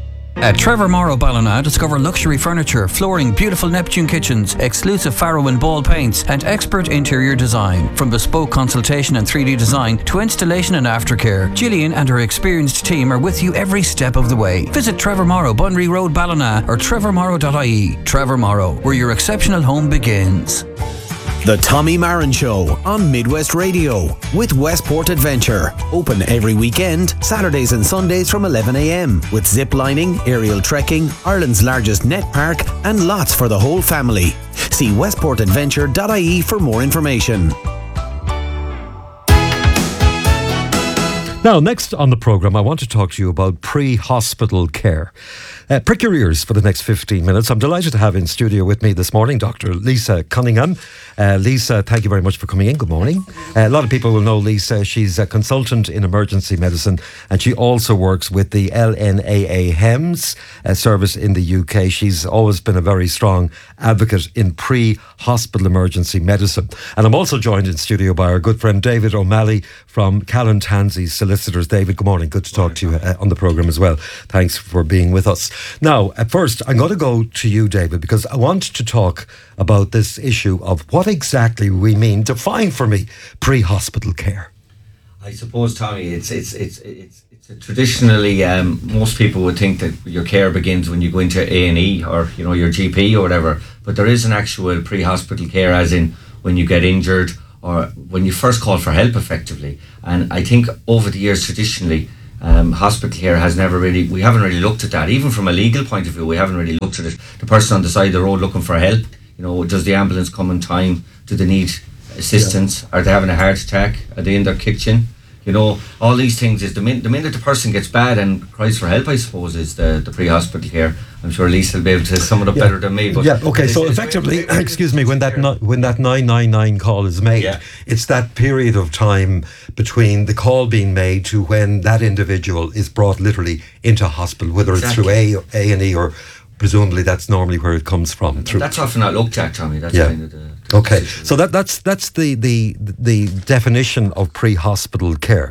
At Trevor Morrow Ballina, discover luxury furniture, flooring, beautiful Neptune kitchens, exclusive Farrow and Ball paints, and expert interior design. From bespoke consultation and three D design to installation and aftercare, Gillian and her experienced team are with you every step of the way. Visit Trevor Morrow, Bunry Road, Ballina, or trevor morrow dot I E. Trevor Morrow, where your exceptional home begins. The Tommy Marin Show on Midwest Radio with Westport Adventure. Open every weekend, Saturdays and Sundays from eleven a m with zip lining, aerial trekking, Ireland's largest net park and lots for the whole family. See westport adventure dot I E for more information. Now, next on the programme, I want to talk to you about pre-hospital care. Uh, prick your ears for the next fifteen minutes. I'm delighted to have in studio with me this morning Doctor Lisa Cunningham. Uh, Lisa, thank you very much for coming in. Good morning. Uh, a lot of people will know Lisa. She's a consultant in emergency medicine and she also works with the L N A A H E M S uh, service in the U K. She's always been a very strong advocate in pre-hospital emergency medicine. And I'm also joined in studio by our good friend David O'Malley from Callan Tansey Solicitors. Solicitors. David, good morning. Good to talk to you uh, on the programme as well. Thanks for being with us. Now, at first, I'm going to go to you, David, because I want to talk about this issue of what exactly we mean. Define for me pre-hospital care. I suppose, Tommy, it's it's it's it's, it's a traditionally um, most people would think that your care begins when you go into A and E or you know your G P or whatever. But there is an actual pre-hospital care, as in when you get injured or when you first call for help, effectively. And I think over the years, traditionally, um, hospital care has never really, we haven't really looked at that. Even from a legal point of view, we haven't really looked at it. The person on the side of the road looking for help, you know, does the ambulance come in time? Do they need assistance? Yeah. Are they having a heart attack? Are they in their kitchen? You know, all these things is the minute, the minute the person gets bad and cries for help, I suppose, is the, the pre-hospital care. I'm sure Lisa will be able to sum it up yeah. better than me. But yeah, okay, so effectively, excuse me, when that ni- when that nine nine nine call is made, yeah. it's that period of time between the call being made to when that individual is brought literally into hospital, whether exactly. it's through A, A and E or presumably that's normally where it comes from. Through. That's often not looked at, Tommy. That's yeah. kind of the... Okay, so that, that's that's the, the the definition of pre-hospital care.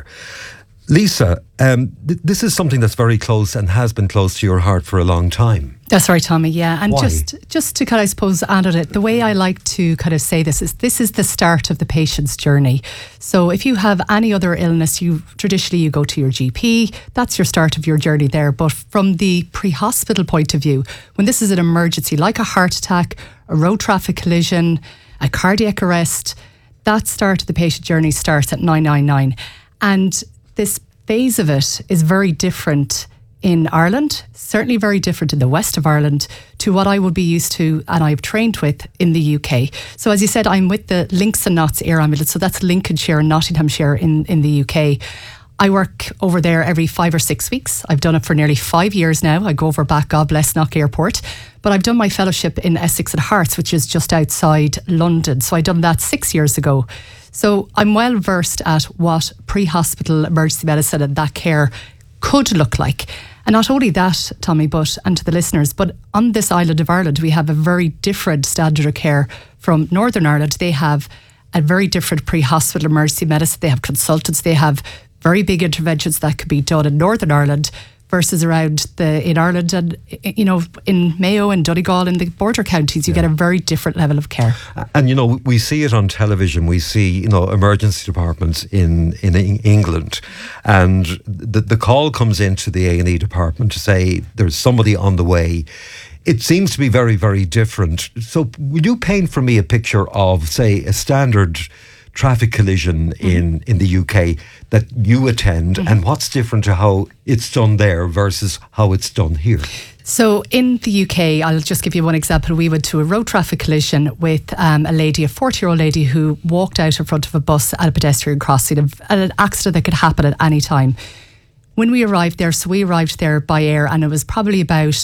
Lisa, um, th- this is something that's very close and has been close to your heart for a long time. That's right, Tommy, yeah. And Why? just just to kind of, I suppose, add on it, the way I like to kind of say this is this is the start of the patient's journey. So if you have any other illness, you traditionally you go to your G P, that's your start of your journey there. But from the pre-hospital point of view, when this is an emergency, like a heart attack, a road traffic collision, a cardiac arrest, that start of the patient journey starts at nine nine nine. And this phase of it is very different in Ireland, certainly very different in the west of Ireland to what I would be used to and I've trained with in the U K. So as you said, I'm with the Links and Knots Air Ambulance, so that's Lincolnshire and Nottinghamshire in, in the U K. I work over there every five or six weeks. I've done it for nearly five years now. I go over back, God bless Knock Airport. But I've done my fellowship in Essex and Hearts, which is just outside London. So I done that six years ago. So I'm well versed at what pre-hospital emergency medicine and that care could look like. And not only that, Tommy, but, and to the listeners, but on this island of Ireland, we have a very different standard of care from Northern Ireland. They have a very different pre-hospital emergency medicine. They have consultants. They have very big interventions that could be done in Northern Ireland versus around the in Ireland and, you know, in Mayo and Donegal in the border counties. You yeah. get a very different level of care. And, you know, we see it on television. We see, you know, emergency departments in, in England, and the, the call comes into the A and E department to say there's somebody on the way. It seems to be very, very different. So would you paint for me a picture of, say, a standard traffic collision mm-hmm. in, in the U K that you attend, mm-hmm. and what's different to how it's done there versus how it's done here? So in the U K, I'll just give you one example. We went to a road traffic collision with um, a lady, a forty-year-old lady who walked out in front of a bus at a pedestrian crossing, at an accident that could happen at any time. When we arrived there, so we arrived there by air, and it was probably about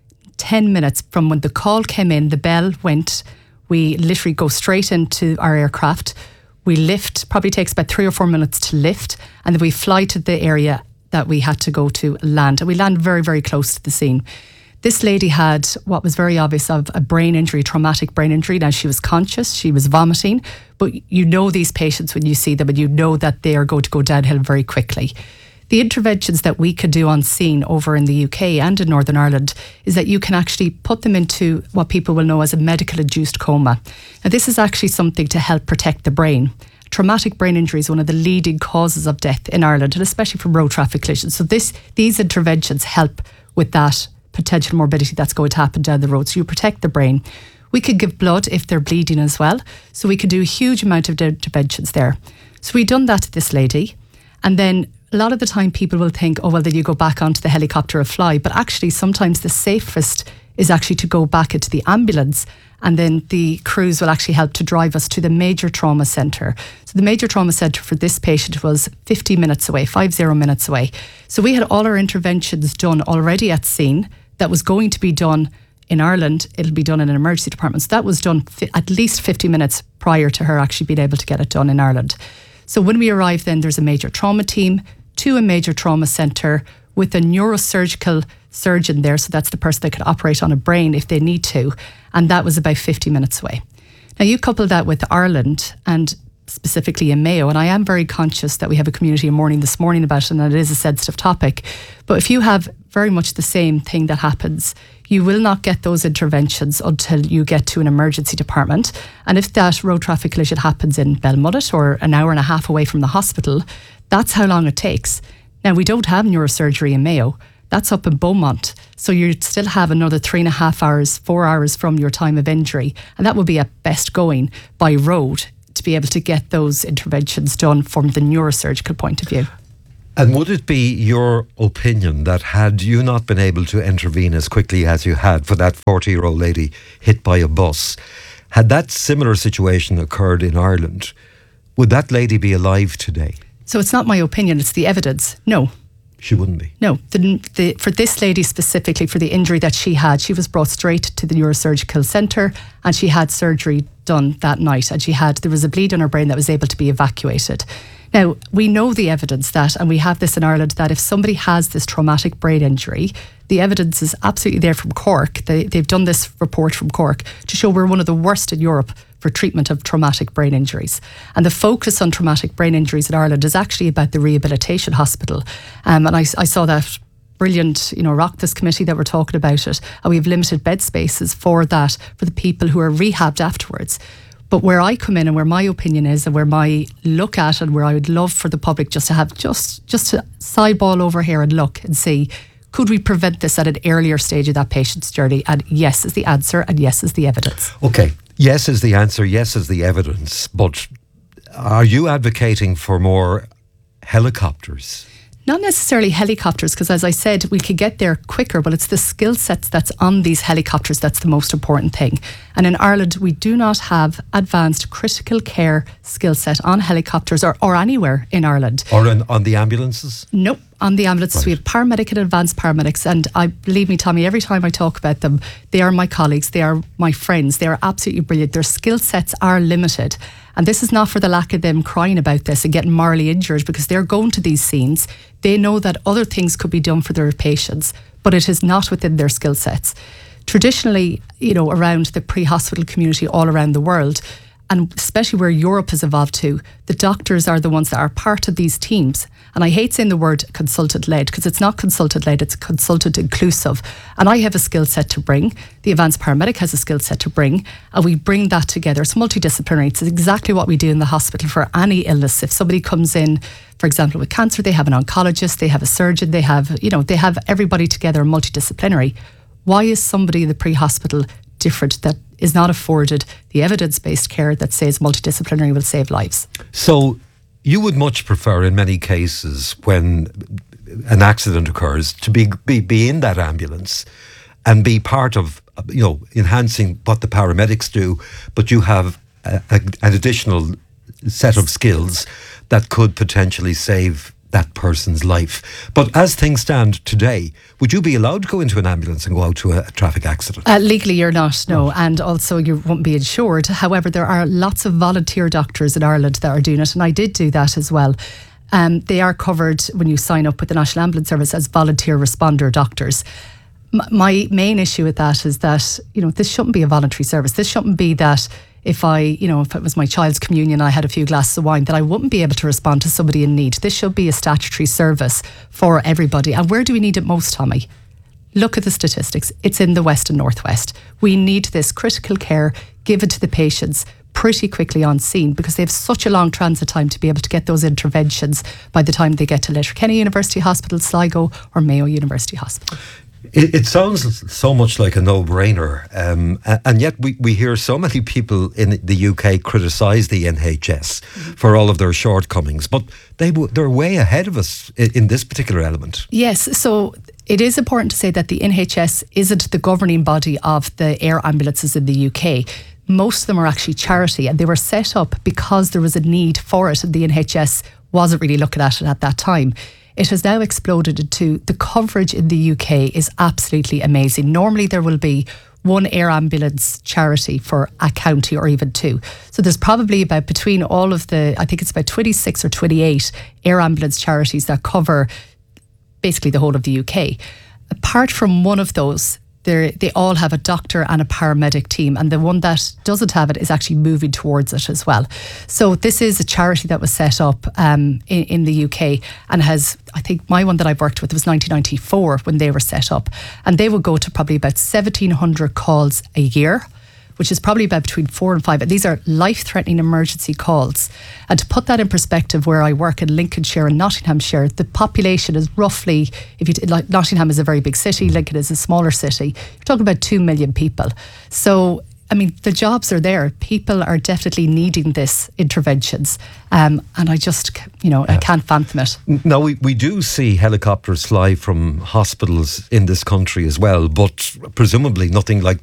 ten minutes from when the call came in, the bell went, we literally go straight into our aircraft. We lift, probably takes about three or four minutes to lift, and then we fly to the area that we had to go to land. And we land very, very close to the scene. This lady had what was very obvious of a brain injury, traumatic brain injury. Now, she was conscious, she was vomiting, but you know these patients when you see them, and you know that they are going to go downhill very quickly. The interventions that we could do on scene over in the U K and in Northern Ireland is that you can actually put them into what people will know as a medical-induced coma. Now, this is actually something to help protect the brain. Traumatic brain injury is one of the leading causes of death in Ireland, and especially from road traffic collisions. So this, these interventions help with that potential morbidity that's going to happen down the road. So you protect the brain. We could give blood if they're bleeding as well. So we could do a huge amount of interventions there. So we done that to this lady, and then a lot of the time people will think, oh, well, then you go back onto the helicopter or fly. But actually, sometimes the safest is actually to go back into the ambulance, and then the crews will actually help to drive us to the major trauma centre. So the major trauma centre for this patient was fifty minutes away, five zero minutes away. So we had all our interventions done already at scene that was going to be done in Ireland. It'll be done in an emergency department. So that was done fi- at least fifty minutes prior to her actually being able to get it done in Ireland. So when we arrived then, there's a major trauma team to a major trauma centre with a neurosurgical surgeon there. So that's the person that could operate on a brain if they need to. And that was about fifty minutes away. Now you couple that with Ireland, and specifically in Mayo, and I am very conscious that we have a community in mourning this morning about it, and it is a sensitive topic. But if you have very much the same thing that happens, you will not get those interventions until you get to an emergency department. And if that road traffic collision happens in Belmullet or an hour and a half away from the hospital, that's how long it takes. Now, we don't have neurosurgery in Mayo. That's up in Beaumont. So you still have another three and a half hours, four hours from your time of injury. And that would be at best going by road to be able to get those interventions done from the neurosurgical point of view. And would it be your opinion that had you not been able to intervene as quickly as you had for that forty-year-old lady hit by a bus, had that similar situation occurred in Ireland, would that lady be alive today? So it's not my opinion, it's the evidence. No. She wouldn't be? No. The, the, for this lady specifically, for the injury that she had, she was brought straight to the neurosurgical centre and she had surgery done that night, and she had, there was a bleed on her brain that was able to be evacuated. Now, we know the evidence that, and we have this in Ireland, that if somebody has this traumatic brain injury, the evidence is absolutely there from Cork. They, they've done this report from Cork to show we're one of the worst in Europe for treatment of traumatic brain injuries. And the focus on traumatic brain injuries in Ireland is actually about the rehabilitation hospital. Um, and I, I saw that brilliant, you know, Rockthus committee that were talking about it. And we have limited bed spaces for that, for the people who are rehabbed afterwards. But where I come in and where my opinion is and where my look at and where I would love for the public just to have just, just to sideball over here and look and see, could we prevent this at an earlier stage of that patient's journey? And yes is the answer, and yes is the evidence. Okay, yes is the answer, yes is the evidence. But are you advocating for more helicopters? Not necessarily helicopters, because as I said, we could get there quicker, but it's the skill sets that's on these helicopters that's the most important thing. And in Ireland, we do not have advanced critical care skill set on helicopters or, or anywhere in Ireland. Or in, on the ambulances? Nope. On the ambulances, right. We have paramedic and advanced paramedics, and I believe me, Tommy, every time I talk about them, they are my colleagues, they are my friends, they are absolutely brilliant. Their skill sets are limited. And this is not for the lack of them crying about this and getting morally injured, because they're going to these scenes. They know that other things could be done for their patients, but it is not within their skill sets. Traditionally, you know, around the pre-hospital community all around the world, and especially where Europe has evolved to, the doctors are the ones that are part of these teams. And I hate saying the word consultant-led, because it's not consultant-led, it's consultant-inclusive. And I have a skill set to bring, the advanced paramedic has a skill set to bring, and we bring that together. It's multidisciplinary. It's exactly what we do in the hospital for any illness. If somebody comes in, for example, with cancer, they have an oncologist, they have a surgeon, they have, you know, they have everybody together, multidisciplinary. Why is somebody in the pre-hospital different that is not afforded the evidence-based care that says multidisciplinary will save lives? So you would much prefer, in many cases, when an accident occurs, to be, be be in that ambulance and be part of, you know, enhancing what the paramedics do, but you have a, a, an additional set of skills that could potentially save that person's life. But as things stand today, would you be allowed to go into an ambulance and go out to a, a traffic accident? Uh, legally you're not, no. And also you won't be insured. However, there are lots of volunteer doctors in Ireland that are doing it, and I did do that as well. Um, they are covered when you sign up with the National Ambulance Service as volunteer responder doctors. M- my main issue with that is that, you know, this shouldn't be a voluntary service. This shouldn't be that if I, you know, if it was my child's communion, I had a few glasses of wine, that I wouldn't be able to respond to somebody in need. This should be a statutory service for everybody. And where do we need it most, Tommy? Look at the statistics. It's in the West and Northwest. We need this critical care given to the patients pretty quickly on scene, because they have such a long transit time to be able to get those interventions by the time they get to Letterkenny University Hospital, Sligo or Mayo University Hospital. It, it sounds so much like a no-brainer, um, and yet we, we hear so many people in the U K criticise the N H S mm-hmm. for all of their shortcomings, but they, they're way ahead of us in, in this particular element. Yes, so it is important to say that the N H S isn't the governing body of the air ambulances in the U K. Most of them are actually charity, and they were set up because there was a need for it, and the N H S wasn't really looking at it at that time. It has now exploded into the coverage in the U K is absolutely amazing. Normally there will be one air ambulance charity for a county or even two. So there's probably about between all of the, I think it's about twenty-six or twenty-eight air ambulance charities that cover basically the whole of the U K. Apart from one of those, they they all have a doctor and a paramedic team, and the one that doesn't have it is actually moving towards it as well. So this is a charity that was set up um, in, in the U K and has, I think my one that I worked with was nineteen ninety-four when they were set up, and they would go to probably about seventeen hundred calls a year, which is probably about between four and five. And these are life-threatening emergency calls. And to put that in perspective, where I work in Lincolnshire and Nottinghamshire, the population is roughly, if you like, Nottingham is a very big city, Lincoln is a smaller city. You're talking about two million people. So, I mean, the jobs are there. People are definitely needing this interventions. Um, and I just, you know, yeah. I can't fathom it. Now, we, we do see helicopters fly from hospitals in this country as well, but presumably nothing like